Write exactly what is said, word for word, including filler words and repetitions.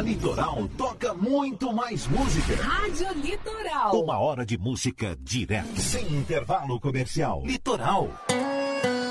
Litoral toca muito mais música. Rádio Litoral. Uma hora de música direto, sem intervalo comercial. Litoral.